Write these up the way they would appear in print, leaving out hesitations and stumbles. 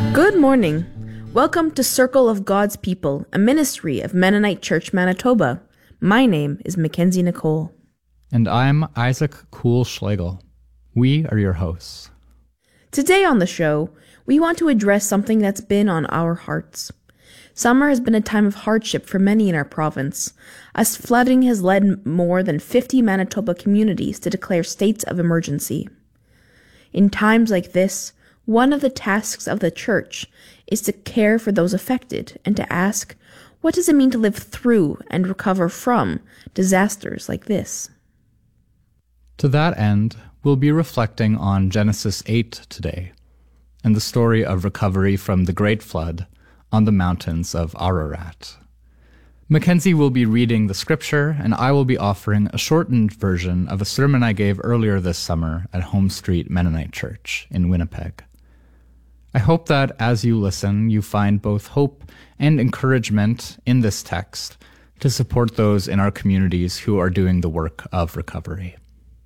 Good morning. Welcome to Circle of God's People, a ministry of Mennonite Church, Manitoba. My name is Mackenzie Nicole. And I'm Isaac Kuhl-Schlegel. We are your hosts. Today on the show, we want to address something that's been on our hearts. Summer has been a time of hardship for many in our province, as flooding has led more than 50 Manitoba communities to declare states of emergency. In times like this, one of the tasks of the church is to care for those affected and to ask, what does it mean to live through and recover from disasters like this? To that end, we'll be reflecting on Genesis 8 today, and the story of recovery from the Great Flood on the mountains of Ararat. Mackenzie will be reading the scripture, and I will be offering a shortened version of a sermon I gave earlier this summer at Home Street Mennonite Church in Winnipeg. I hope that as you listen, you find both hope and encouragement in this text to support those in our communities who are doing the work of recovery.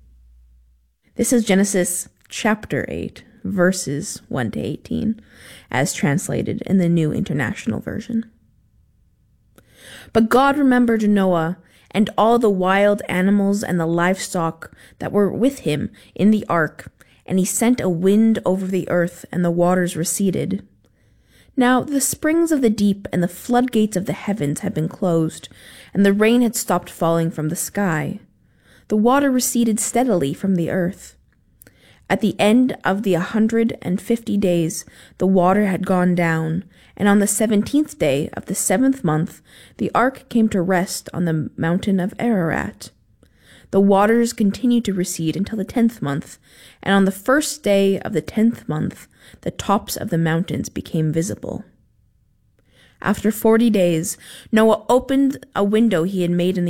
This is Genesis chapter 8, verses 1 to 18, as translated in the New International Version. But God remembered Noah and all the wild animals and the livestock that were with him in the ark, and he sent a wind over the earth, and the waters receded. Now the springs of the deep and the floodgates of the heavens had been closed, and the rain had stopped falling from the sky. The water receded steadily from the earth. At the end of the 150 days, the water had gone down, and on the 17th day of the 7th month, the ark came to rest on the mountain of Ararat. The waters continued to recede until the 10th month, and on the first day of the 10th month, the tops of the mountains became visible. After 40 days, Noah opened a window he had made in the